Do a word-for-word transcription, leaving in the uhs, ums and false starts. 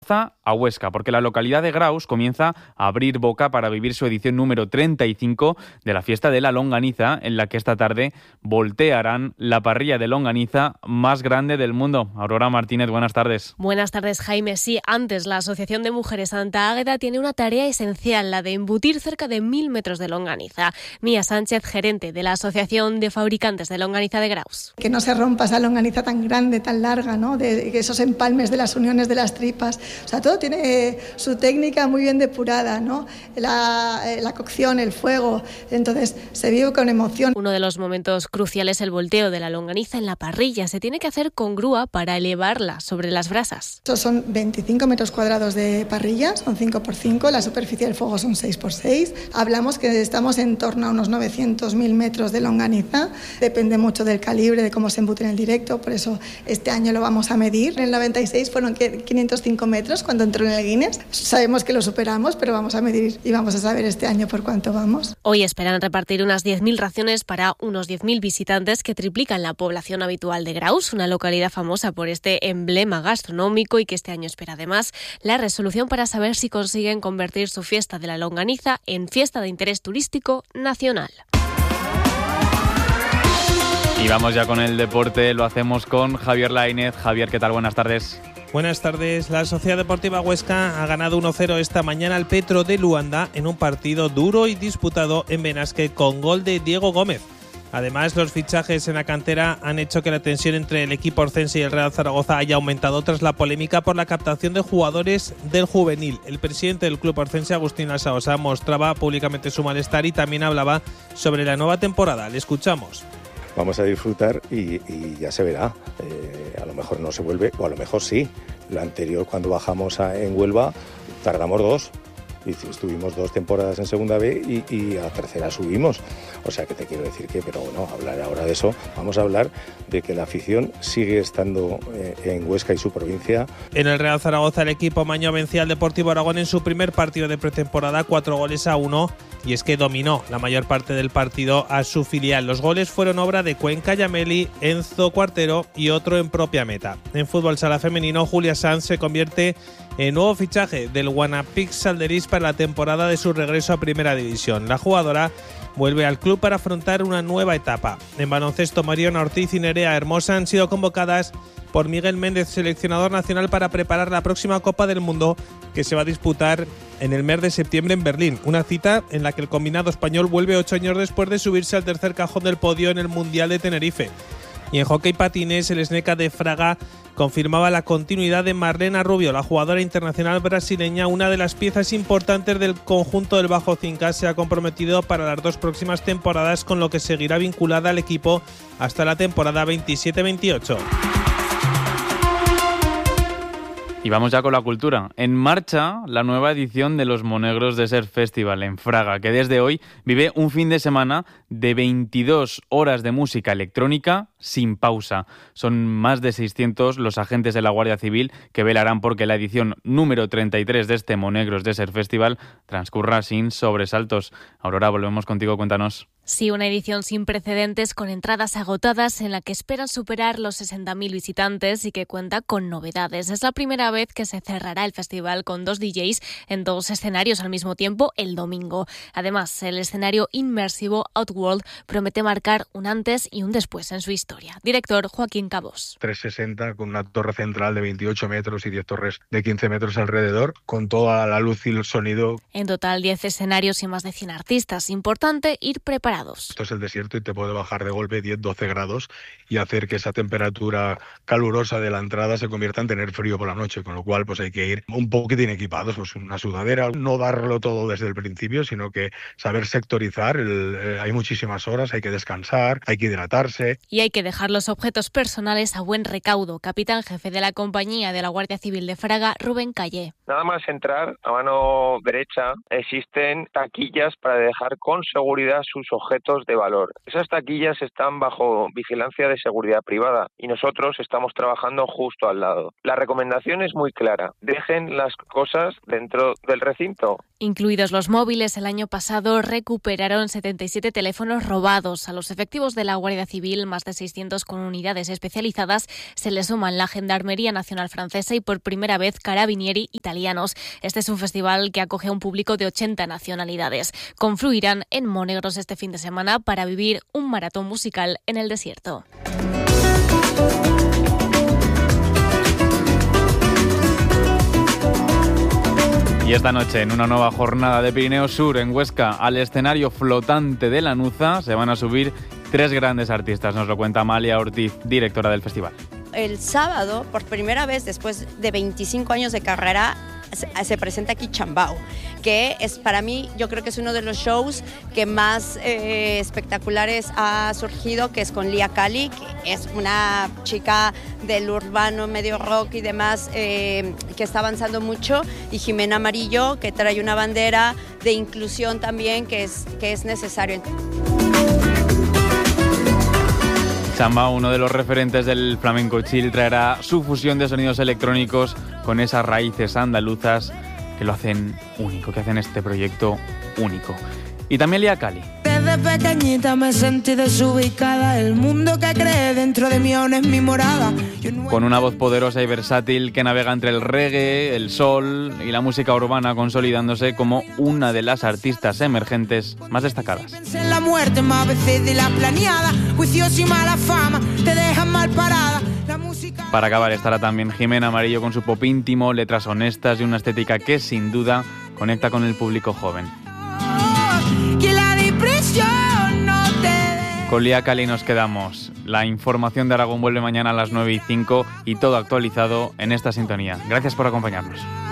desplaza a Huesca, porque la localidad de Graus comienza a abrir boca para vivir su edición número treinta y cinco de la fiesta de la longaniza, en la que esta tarde voltearán la parrilla de longaniza más grande del mundo. Aurora Martínez, buenas tardes. Buenas tardes, Jaime. Sí, antes la Asociación de Mujeres Santa Águeda tiene una tarea esencial, la de embutir cerca de mil metros de longaniza. Mía Sánchez, gerente de la Asociación de Fabricantes de Longaniza de Graus. Que no se rompa esa longaniza tan grande, tan larga, ¿no? De esos empalmes de las uniones de las tripas. O sea, todo tiene eh, su técnica muy bien depurada, ¿no? La, eh, la cocción, el fuego. Entonces, se vive con emoción. Uno de los momentos cruciales es el volteo de la longaniza en la parrilla. Se tiene que hacer con grúa para elevarla sobre las brasas. Estos son veinticinco metros cuadrados de parrilla, son cinco por cinco, la superficie del fuego son seis por seis. Hablamos que estamos en torno a unos novecientos mil metros de longaniza. Depende mucho del calibre, de cómo se embute en el directo, por eso este año lo vamos a medir. En el noventa y seis fueron quinientos cinco metros cuando entró en el Guinness. Sabemos que lo superamos, pero vamos a medir y vamos a saber este año por cuánto vamos. Hoy esperan repartir unas diez mil raciones para unos diez mil visitantes, que triplican la población habitual de Graus, una localidad famosa por este emblema gastronómico y que este año espera además la resolución para saber si consiguen convertir su fiesta de la longaniza en fiesta de interés turístico nacional. Y vamos ya con el deporte, lo hacemos con Javier Lainez. Javier, ¿qué tal? Buenas tardes. Buenas tardes. La Sociedad Deportiva Huesca ha ganado uno cero esta mañana al Petro de Luanda en un partido duro y disputado en Benasque con gol de Diego Gómez. Además, los fichajes en la cantera han hecho que la tensión entre el equipo orcense y el Real Zaragoza haya aumentado tras la polémica por la captación de jugadores del juvenil. El presidente del club orcense, Agustín Lasaosa, mostraba públicamente su malestar y también hablaba sobre la nueva temporada. Le escuchamos. Vamos a disfrutar y, y ya se verá. Eh, a lo mejor no se vuelve, o a lo mejor sí. Lo anterior, cuando bajamos a, en Huelva, tardamos dos. Y estuvimos dos temporadas en segunda B y, y a la tercera subimos. O sea que te quiero decir que, pero bueno, hablar ahora de eso, vamos a hablar de que la afición sigue estando eh, en Huesca y su provincia. En el Real Zaragoza, el equipo maño vencía al Deportivo Aragón en su primer partido de pretemporada, cuatro goles a uno, y es que dominó la mayor parte del partido a su filial. Los goles fueron obra de Cuenca Yameli, Enzo Cuartero y otro en propia meta. En fútbol sala femenino, Julia Sanz se convierte en nuevo fichaje del Guanapix Salderís para la temporada de su regreso a Primera División. La jugadora vuelve al club para afrontar una nueva etapa. En baloncesto, Mariona Ortiz y Nerea Hermosa han sido convocadas por Miguel Méndez, seleccionador nacional, para preparar la próxima Copa del Mundo que se va a disputar en el mes de septiembre en Berlín. Una cita en la que el combinado español vuelve ocho años después de subirse al tercer cajón del podio en el Mundial de Tenerife. Y en hockey patines, el Sneca de Fraga confirmaba la continuidad de Marlena Rubio, la jugadora internacional brasileña, una de las piezas importantes del conjunto del Bajo Cinca. Se ha comprometido para las dos próximas temporadas, con lo que seguirá vinculada al equipo hasta la temporada veintisiete veintiocho. Y vamos ya con la cultura. En marcha la nueva edición de los Monegros Desert Festival en Fraga, que desde hoy vive un fin de semana de veintidós horas de música electrónica sin pausa. Son más de seiscientos los agentes de la Guardia Civil que velarán porque la edición número treinta y tres de este Monegros Desert Festival transcurra sin sobresaltos. Aurora, volvemos contigo, cuéntanos. Sí, una edición sin precedentes, con entradas agotadas, en la que esperan superar los sesenta mil visitantes y que cuenta con novedades. Es la primera vez que se cerrará el festival con dos D Js en dos escenarios al mismo tiempo el domingo. Además, el escenario inmersivo Outworld promete marcar un antes y un después en su historia. Director Joaquín Cabos. trescientos sesenta con una torre central de veintiocho metros y diez torres de quince metros alrededor, con toda la luz y el sonido. En total, diez escenarios y más de cien artistas. Importante ir preparado. Esto es el desierto y te puede bajar de golpe diez doce grados y hacer que esa temperatura calurosa de la entrada se convierta en tener frío por la noche, con lo cual pues hay que ir un poquitín equipados, pues una sudadera, no darlo todo desde el principio, sino que saber sectorizar. El, eh, hay muchísimas horas, hay que descansar, hay que hidratarse. Y hay que dejar los objetos personales a buen recaudo. Capitán jefe de la compañía de la Guardia Civil de Fraga, Rubén Calle. Nada más entrar, a mano derecha existen taquillas para dejar con seguridad sus objetos de valor. Esas taquillas están bajo vigilancia de seguridad privada y nosotros estamos trabajando justo al lado. La recomendación es muy clara: dejen las cosas dentro del recinto. Incluidos los móviles, el año pasado recuperaron setenta y siete teléfonos robados. A los efectivos de la Guardia Civil, más de seiscientos con unidades especializadas, se le suman la Gendarmería Nacional Francesa y por primera vez Carabinieri italianos. Este es un festival que acoge a un público de ochenta nacionalidades. Confluirán en Monegros este fin de semana para vivir un maratón musical en el desierto. Y esta noche, en una nueva jornada de Pirineo Sur en Huesca, al escenario flotante de Lanuza se van a subir tres grandes artistas. Nos lo cuenta Amalia Ortiz, directora del festival. El sábado, por primera vez después de veinticinco años de carrera, se presenta aquí Chambao, que es para mí, yo creo que es uno de los shows que más eh, espectaculares ha surgido, que es con Lia Kali, que es una chica del urbano, medio rock y demás, eh, que está avanzando mucho, y Jimena Amarillo, que trae una bandera de inclusión también, que es, que es necesario. Chambao, uno de los referentes del flamenco chill, traerá su fusión de sonidos electrónicos con esas raíces andaluzas que lo hacen único, que hacen este proyecto único. Y también Lia Kali. Desde pequeñita me sentí desubicada, el mundo que cree dentro de mí aún es mi morada. Con una voz poderosa y versátil que navega entre el reggae, el soul y la música urbana, consolidándose como una de las artistas emergentes más destacadas. La muerte más veces de la planeada, juicios y mala fama te dejan mal parada. La música... Para acabar estará también Jimena Amarillo con su pop íntimo, letras honestas y una estética que sin duda conecta con el público joven. Que la depresión no te... Con Lia Kali nos quedamos. La información de Aragón vuelve mañana a las nueve y cinco y todo actualizado en esta sintonía. Gracias por acompañarnos.